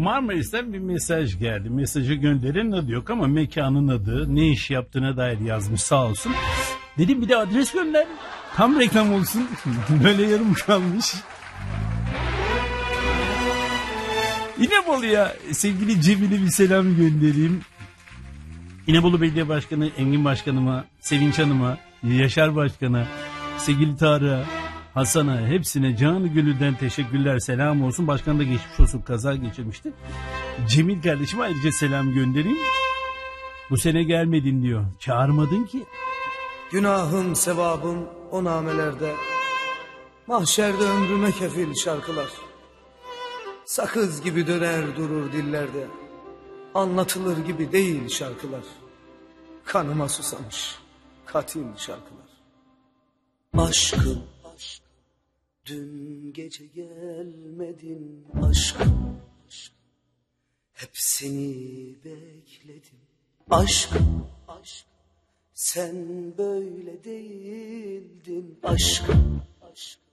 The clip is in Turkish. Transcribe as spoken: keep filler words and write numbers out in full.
Marmaris'ten bir mesaj geldi. Mesajı gönderenin adı yok ama mekanın adı, ne iş yaptığına dair yazmış sağ olsun. Dedim bir de adres gönder. Tam reklam olsun. Böyle yarım kalmış. İnebolu'ya sevgili Cemil'e bir selam göndereyim. İnebolu Belediye Başkanı Engin Başkanıma, Sevinç Hanım'a, Yaşar Başkan'a, sevgili Tarık'a, Hasan'a, hepsine canı gönülden teşekkürler, selam olsun. Başkan da geçmiş olsun, kaza geçirmişti. Cemil kardeşime ayrıca selam göndereyim. Bu sene gelmedin diyor. Çağırmadın ki. Günahım sevabım o namelerde, mahşerde ömrüme kefil şarkılar. Sakız gibi döner durur dillerde, anlatılır gibi değil şarkılar. Kanıma susamış katil şarkılar. Aşkım, dün gece gelmedin aşkım, hep seni bekledim. Aşkım, aşkım, sen böyle değildin aşkım.